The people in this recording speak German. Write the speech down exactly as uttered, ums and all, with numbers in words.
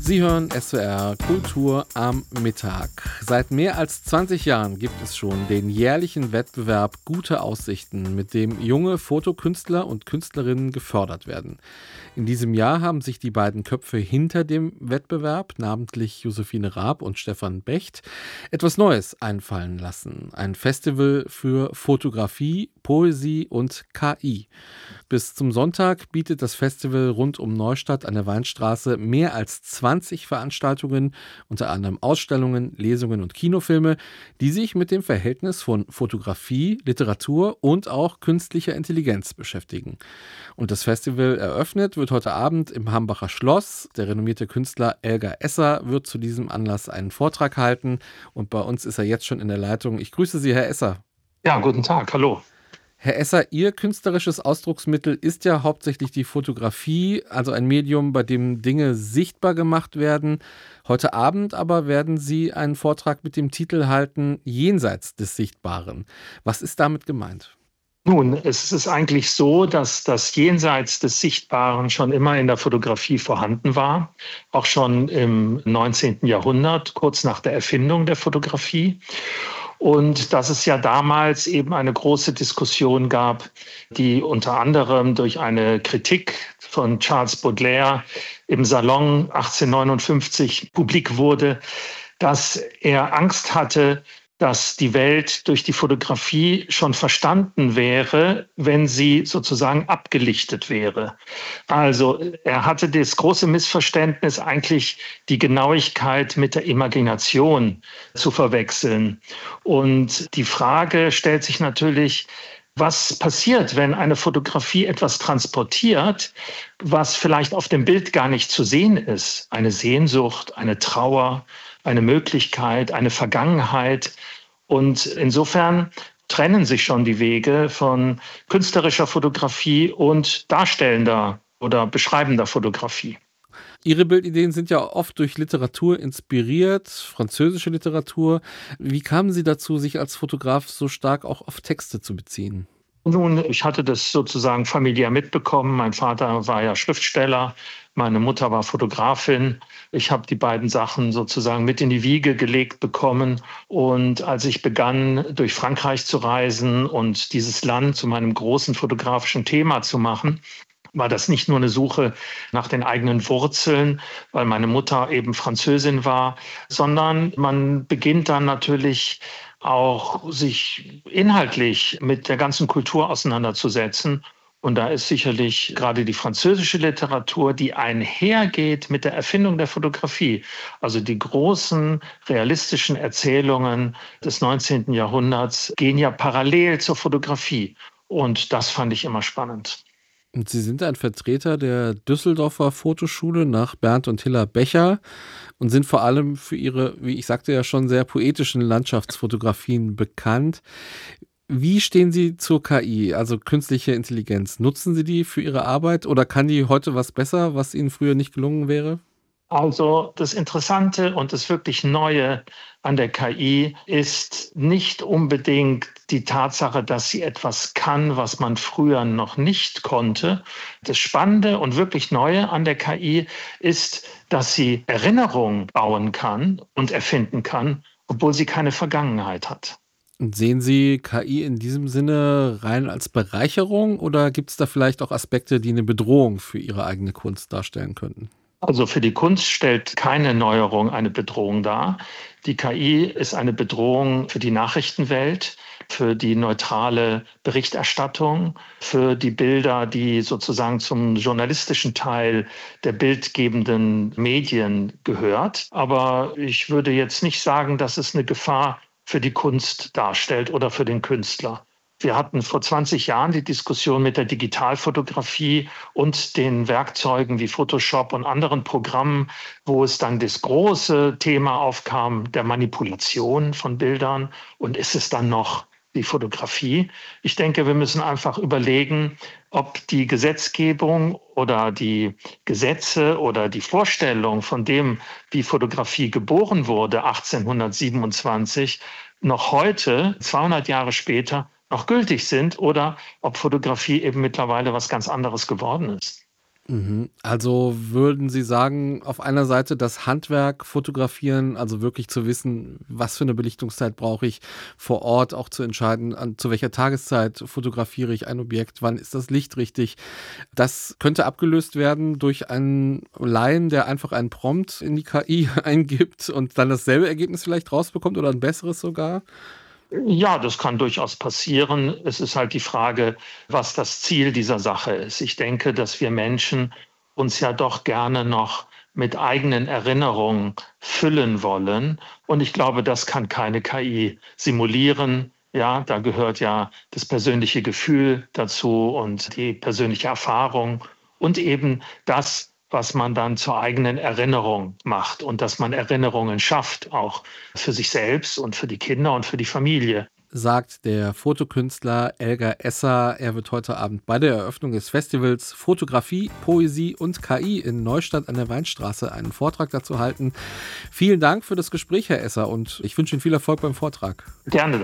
Sie hören S W R Kultur am Mittag. Seit mehr als zwanzig Jahren gibt es schon den jährlichen Wettbewerb Gute Aussichten, mit dem junge Fotokünstler und Künstlerinnen gefördert werden. In diesem Jahr haben sich die beiden Köpfe hinter dem Wettbewerb, namentlich Josephine Raab und Stefan Becht, etwas Neues einfallen lassen. Ein Festival für Fotografie, Poesie und K I. Bis zum Sonntag bietet das Festival rund um Neustadt an der Weinstraße mehr als zwanzig Veranstaltungen, unter anderem Ausstellungen, Lesungen und Kinofilme, die sich mit dem Verhältnis von Fotografie, Literatur und auch künstlicher Intelligenz beschäftigen. Und das Festival eröffnet wird heute Abend im Hambacher Schloss. Der renommierte Künstler Elgar Esser wird zu diesem Anlass einen Vortrag halten und bei uns ist er jetzt schon in der Leitung. Ich grüße Sie, Herr Esser. Ja, guten Tag, hallo. Herr Esser, Ihr künstlerisches Ausdrucksmittel ist ja hauptsächlich die Fotografie, also ein Medium, bei dem Dinge sichtbar gemacht werden. Heute Abend aber werden Sie einen Vortrag mit dem Titel halten, Jenseits des Sichtbaren. Was ist damit gemeint? Nun, es ist eigentlich so, dass das Jenseits des Sichtbaren schon immer in der Fotografie vorhanden war, auch schon im neunzehnten Jahrhundert, kurz nach der Erfindung der Fotografie. Und dass es ja damals eben eine große Diskussion gab, die unter anderem durch eine Kritik von Charles Baudelaire im Salon achtzehnhundertneunundfünfzig publik wurde, dass er Angst hatte, dass die Welt durch die Fotografie schon verstanden wäre, wenn sie sozusagen abgelichtet wäre. Also er hatte das große Missverständnis, eigentlich die Genauigkeit mit der Imagination zu verwechseln. Und die Frage stellt sich natürlich, was passiert, wenn eine Fotografie etwas transportiert, was vielleicht auf dem Bild gar nicht zu sehen ist? Eine Sehnsucht, eine Trauer, eine Möglichkeit, eine Vergangenheit. Und insofern trennen sich schon die Wege von künstlerischer Fotografie und darstellender oder beschreibender Fotografie. Ihre Bildideen sind ja oft durch Literatur inspiriert, französische Literatur. Wie kamen Sie dazu, sich als Fotograf so stark auch auf Texte zu beziehen? Nun, ich hatte das sozusagen familiär mitbekommen. Mein Vater war ja Schriftsteller, meine Mutter war Fotografin. Ich habe die beiden Sachen sozusagen mit in die Wiege gelegt bekommen. Und als ich begann, durch Frankreich zu reisen und dieses Land zu meinem großen fotografischen Thema zu machen, war das nicht nur eine Suche nach den eigenen Wurzeln, weil meine Mutter eben Französin war, sondern man beginnt dann natürlich auch sich inhaltlich mit der ganzen Kultur auseinanderzusetzen. Und da ist sicherlich gerade die französische Literatur, die einhergeht mit der Erfindung der Fotografie. Also die großen realistischen Erzählungen des neunzehnten Jahrhunderts gehen ja parallel zur Fotografie. Und das fand ich immer spannend. Und Sie sind ein Vertreter der Düsseldorfer Fotoschule nach Bernd und Hilla Becher und sind vor allem für Ihre, wie ich sagte ja schon, sehr poetischen Landschaftsfotografien bekannt. Wie stehen Sie zur K I, also künstliche Intelligenz? Nutzen Sie die für Ihre Arbeit oder kann die heute was besser, was Ihnen früher nicht gelungen wäre? Also das Interessante und das wirklich Neue an der K I ist nicht unbedingt die Tatsache, dass sie etwas kann, was man früher noch nicht konnte. Das Spannende und wirklich Neue an der K I ist, dass sie Erinnerungen bauen kann und erfinden kann, obwohl sie keine Vergangenheit hat. Und sehen Sie K I in diesem Sinne rein als Bereicherung oder gibt es da vielleicht auch Aspekte, die eine Bedrohung für Ihre eigene Kunst darstellen könnten? Also für die Kunst stellt keine Neuerung eine Bedrohung dar. Die K I ist eine Bedrohung für die Nachrichtenwelt, für die neutrale Berichterstattung, für die Bilder, die sozusagen zum journalistischen Teil der bildgebenden Medien gehört. Aber ich würde jetzt nicht sagen, dass es eine Gefahr für die Kunst darstellt oder für den Künstler. Wir hatten vor zwanzig Jahren die Diskussion mit der Digitalfotografie und den Werkzeugen wie Photoshop und anderen Programmen, wo es dann das große Thema aufkam der Manipulation von Bildern. Und ist es dann noch die Fotografie? Ich denke, wir müssen einfach überlegen, ob die Gesetzgebung oder die Gesetze oder die Vorstellung von dem, wie Fotografie geboren wurde, achtzehnhundertsiebenundzwanzig, noch heute, zweihundert Jahre später, noch gültig sind oder ob Fotografie eben mittlerweile was ganz anderes geworden ist. Mhm. Also würden Sie sagen, auf einer Seite das Handwerk fotografieren, also wirklich zu wissen, was für eine Belichtungszeit brauche ich vor Ort, auch zu entscheiden, an, zu welcher Tageszeit fotografiere ich ein Objekt, wann ist das Licht richtig. Das könnte abgelöst werden durch einen Laien, der einfach einen Prompt in die K I eingibt und dann dasselbe Ergebnis vielleicht rausbekommt oder ein besseres sogar. Ja, das kann durchaus passieren. Es ist halt die Frage, was das Ziel dieser Sache ist. Ich denke, dass wir Menschen uns ja doch gerne noch mit eigenen Erinnerungen füllen wollen. Und ich glaube, das kann keine K I simulieren. Ja, da gehört ja das persönliche Gefühl dazu und die persönliche Erfahrung und eben das, was man dann zur eigenen Erinnerung macht und dass man Erinnerungen schafft, auch für sich selbst und für die Kinder und für die Familie. Sagt der Fotokünstler Elgar Esser. Er wird heute Abend bei der Eröffnung des Festivals Fotografie, Poesie und K I in Neustadt an der Weinstraße einen Vortrag dazu halten. Vielen Dank für das Gespräch, Herr Esser, und ich wünsche Ihnen viel Erfolg beim Vortrag. Gerne.